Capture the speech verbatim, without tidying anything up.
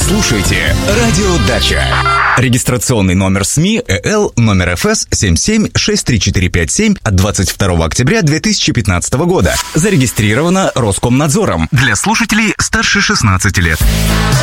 слушаете «Радио Дача». Регистрационный номер СМИ ЭЛ номер эф эс семь семь шесть три четыре пять семь от двадцать второго октября две тысячи пятнадцатого года. Зарегистрировано Роскомнадзором для слушателей старше шестнадцати лет.